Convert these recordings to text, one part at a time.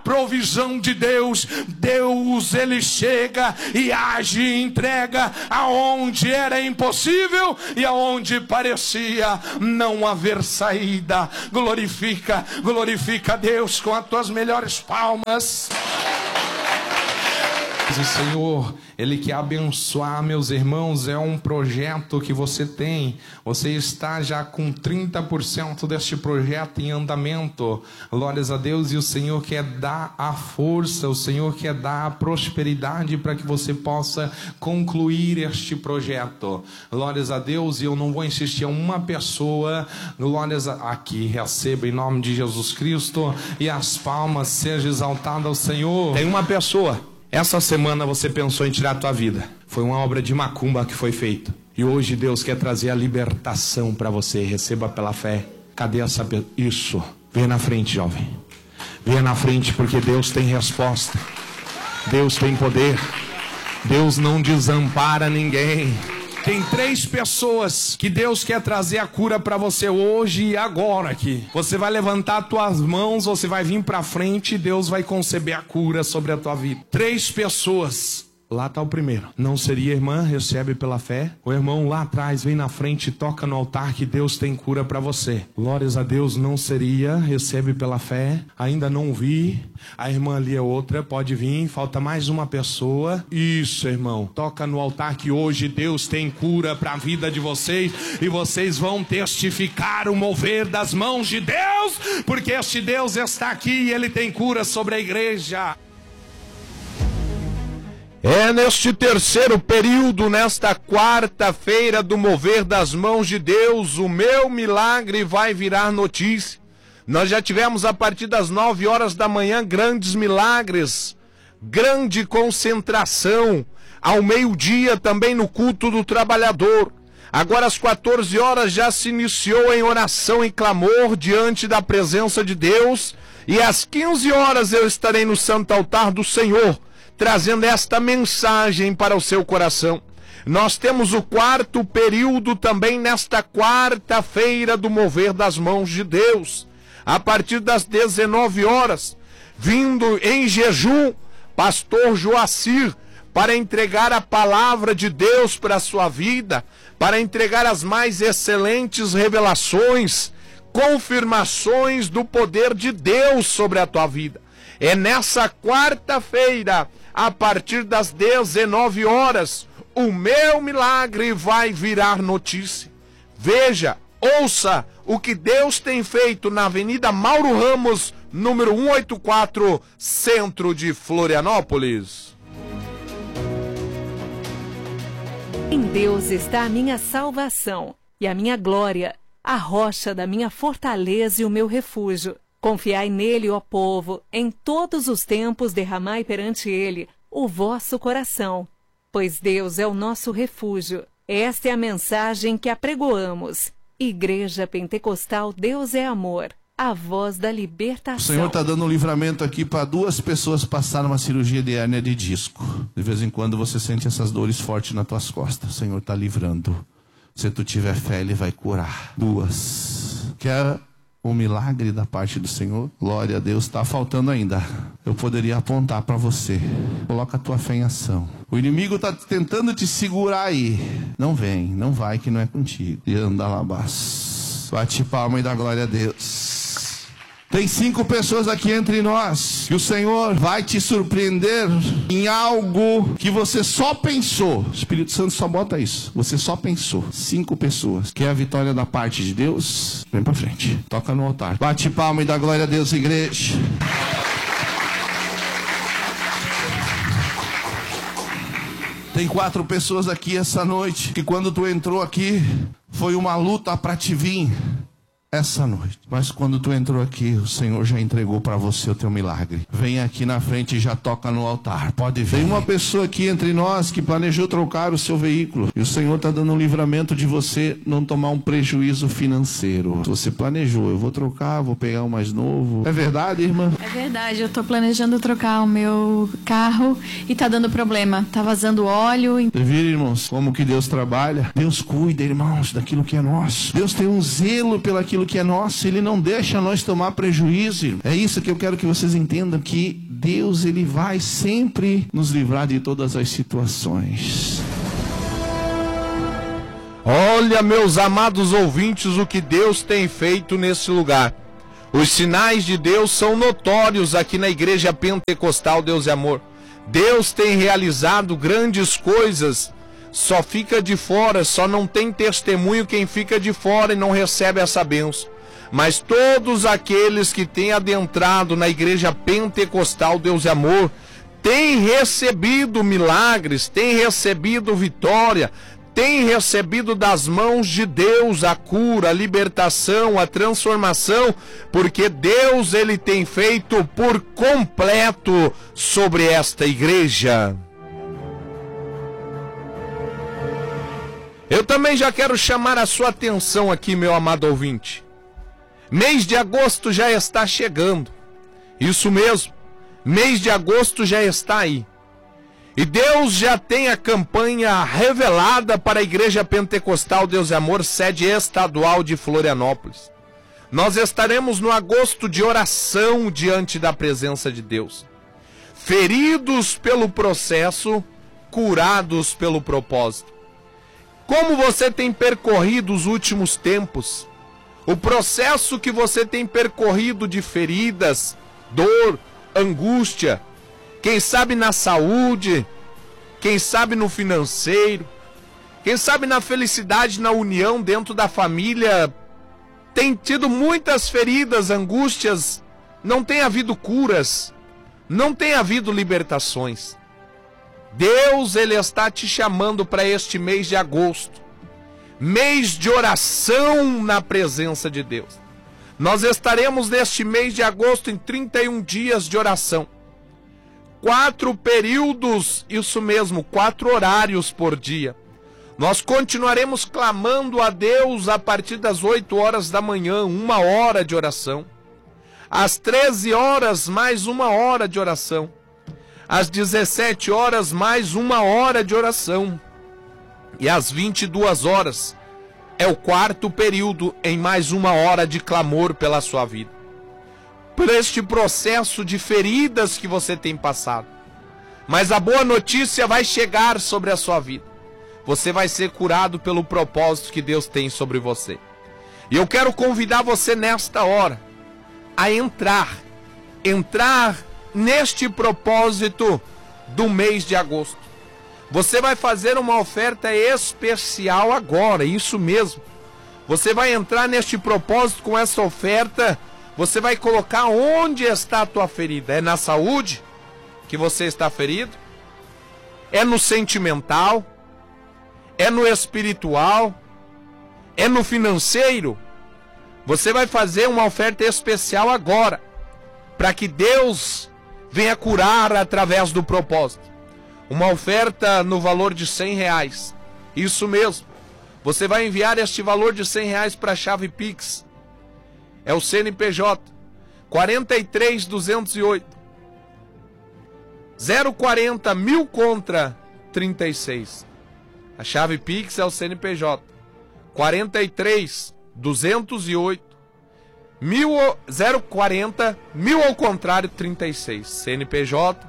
provisão de Deus. Deus, ele chega e age e entrega aonde era impossível e aonde parecia não haver saída. Glorifica a Deus com as tuas melhores palmas. O Senhor, ele quer abençoar, meus irmãos. É um projeto que você tem. Você está já com 30% deste projeto em andamento. Glórias a Deus. E o Senhor quer dar a força, o Senhor quer dar a prosperidade para que você possa concluir este projeto. Glórias a Deus. E eu não vou insistir, uma pessoa, glórias aqui, receba em nome de Jesus Cristo. E as palmas, seja exaltado ao Senhor. Tem uma pessoa. Essa semana você pensou em tirar a tua vida. Foi uma obra de macumba que foi feita. E hoje Deus quer trazer a libertação para você. Receba pela fé. Cadê essa pessoa? Isso. Venha na frente, jovem. Venha na frente, porque Deus tem resposta. Deus tem poder. Deus não desampara ninguém. Tem 3 pessoas que Deus quer trazer a cura para você hoje e agora aqui. Você vai levantar as tuas mãos, você vai vir para frente e Deus vai conceber a cura sobre a tua vida. 3 pessoas. Lá está o primeiro. Não seria, irmã? Recebe pela fé. O irmão lá atrás vem na frente e toca no altar que Deus tem cura para você. Glórias a Deus. Não seria? Recebe pela fé. Ainda não vi. A irmã ali é outra. Pode vir. Falta mais uma pessoa. Isso, irmão. Toca no altar que hoje Deus tem cura para a vida de vocês. E vocês vão testificar o mover das mãos de Deus. Porque este Deus está aqui e Ele tem cura sobre a igreja. É neste terceiro período, nesta quarta-feira do mover das mãos de Deus, o meu milagre vai virar notícia. Nós já tivemos a partir das 9 horas da manhã grandes milagres, grande concentração, ao meio-dia também no culto do trabalhador. Agora às 14 horas já se iniciou em oração e clamor diante da presença de Deus. E às 15 horas eu estarei no santo altar do Senhor, trazendo esta mensagem para o seu coração. Nós temos o quarto período também nesta quarta-feira do mover das mãos de Deus. A partir das 19 horas, vindo em jejum, pastor Joacir, para entregar a palavra de Deus para a sua vida, para entregar as mais excelentes revelações, confirmações do poder de Deus sobre a tua vida. É nessa quarta-feira, a partir das 19 horas, o meu milagre vai virar notícia. Veja, ouça o que Deus tem feito na Avenida Mauro Ramos, número 184, centro de Florianópolis. Em Deus está a minha salvação e a minha glória, a rocha da minha fortaleza e o meu refúgio. Confiai nele, ó povo, em todos os tempos derramai perante ele o vosso coração, pois Deus é o nosso refúgio. Esta é a mensagem que apregoamos. Igreja Pentecostal Deus é Amor, a voz da libertação. O Senhor está dando um livramento aqui para 2 pessoas passarem uma cirurgia de hérnia de disco. De vez em quando você sente essas dores fortes nas tuas costas. O Senhor está livrando. Se tu tiver fé, Ele vai curar. 2. Quer um milagre da parte do Senhor? Glória a Deus. Está faltando ainda. Eu poderia apontar para você. Coloca a tua fé em ação. O inimigo está tentando te segurar aí. Não vem, não vai, que não é contigo. E anda lá, bate palma e dá glória a Deus. Tem 5 pessoas aqui entre nós que o Senhor vai te surpreender em algo que você só pensou. O Espírito Santo só bota isso. Você só pensou. 5 pessoas. Quer a vitória da parte de Deus? Vem pra frente. Toca no altar. Bate palma e dá glória a Deus, igreja. Tem 4 pessoas aqui essa noite que quando tu entrou aqui foi uma luta para te vir essa noite. Mas quando tu entrou aqui, o Senhor já entregou para você o teu milagre. Vem aqui na frente e já toca no altar. Pode vir. Tem uma pessoa aqui entre nós que planejou trocar o seu veículo. E o Senhor está dando um livramento de você não tomar um prejuízo financeiro. Você planejou, eu vou trocar, vou pegar um mais novo. É verdade, irmã? É verdade, eu estou planejando trocar o meu carro e tá dando problema. Tá vazando óleo. Você vira, irmãos, como que Deus trabalha? Deus cuida, irmãos, daquilo que é nosso. Deus tem um zelo pelaquilo aquilo que é nosso, Ele não deixa nós tomar prejuízo. É isso que eu quero que vocês entendam, que Deus, Ele vai sempre nos livrar de todas as situações. Olha, meus amados ouvintes, o que Deus tem feito nesse lugar. Os sinais de Deus são notórios aqui na Igreja Pentecostal Deus e Amor. Deus tem realizado grandes coisas. Só fica de fora, só não tem testemunho quem fica de fora e não recebe essa bênção. Mas todos aqueles que têm adentrado na Igreja Pentecostal Deus e Amor têm recebido milagres, têm recebido vitória, têm recebido das mãos de Deus a cura, a libertação, a transformação, porque Deus, Ele tem feito por completo sobre esta igreja. Eu também já quero chamar a sua atenção aqui, meu amado ouvinte. Mês de agosto já está chegando. Isso mesmo, mês de agosto já está aí. E Deus já tem a campanha revelada para a Igreja Pentecostal Deus e Amor, sede estadual de Florianópolis. Nós estaremos no agosto de oração diante da presença de Deus. Feridos pelo processo, curados pelo propósito. Como você tem percorrido os últimos tempos? O processo que você tem percorrido de feridas, dor, angústia, quem sabe na saúde, quem sabe no financeiro, quem sabe na felicidade, na união dentro da família, tem tido muitas feridas, angústias, não tem havido curas, não tem havido libertações. Deus, Ele está te chamando para este mês de agosto, mês de oração na presença de Deus. Nós estaremos neste mês de agosto em 31 dias de oração. 4 períodos, isso mesmo, 4 horários por dia. Nós continuaremos clamando a Deus a partir das 8 horas da manhã, 1 hora de oração. Às 13 horas, mais 1 hora de oração. Às 17 horas, mais 1 hora de oração. E às 22 horas, é o 4º período em mais 1 hora de clamor pela sua vida. Por este processo de feridas que você tem passado. Mas a boa notícia vai chegar sobre a sua vida. Você vai ser curado pelo propósito que Deus tem sobre você. E eu quero convidar você nesta hora a entrar neste propósito do mês de agosto. Você vai fazer uma oferta especial agora, isso mesmo. Você vai entrar neste propósito com essa oferta. Você vai colocar onde está a tua ferida. É na saúde que você está ferido? É no sentimental? É no espiritual? É no financeiro? Você vai fazer uma oferta especial agora, para que Deus venha curar através do propósito. Uma oferta no valor de R$100. Isso mesmo. Você vai enviar este valor de R$100 para a chave Pix. É o CNPJ 43208 040 1000 contra 36. A chave Pix é o CNPJ 43208 040 1000 ao contrário 36. CNPJ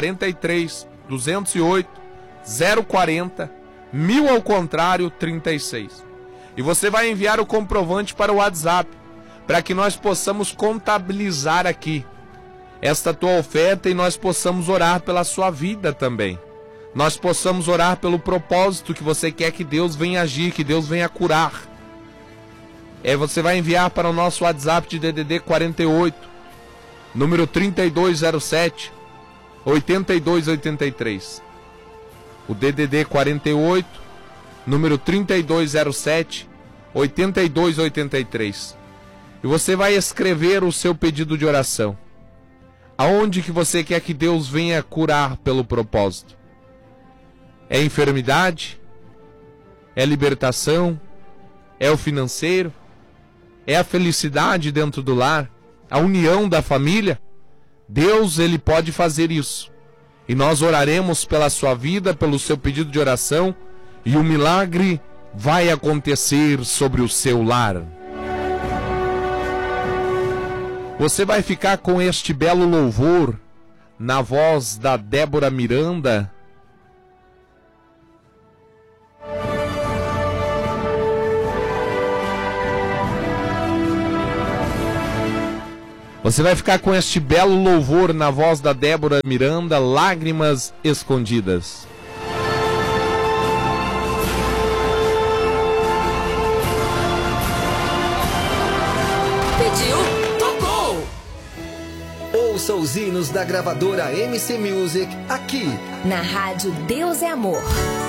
43208 040 1000 ao contrário 36. E você vai enviar o comprovante para o WhatsApp, para que nós possamos contabilizar aqui esta tua oferta e nós possamos orar pela sua vida também. Nós possamos orar pelo propósito que você quer que Deus venha agir, que Deus venha curar. Você vai enviar para o nosso WhatsApp de DDD 48, número 3207 8283. O DDD 48, número 3207 8283. E você vai escrever o seu pedido de oração. Aonde que você quer que Deus venha curar pelo propósito? É enfermidade? É libertação? É o financeiro? É a felicidade dentro do lar? A união da família? Deus, Ele pode fazer isso. E nós oraremos pela sua vida, pelo seu pedido de oração, e o milagre vai acontecer sobre o seu lar. Você vai ficar com este belo louvor na voz da Débora Miranda. Você vai ficar com este belo louvor na voz da Débora Miranda, Lágrimas Escondidas. Pediu, tocou! Ouça os hinos da gravadora MC Music aqui na rádio Deus é Amor.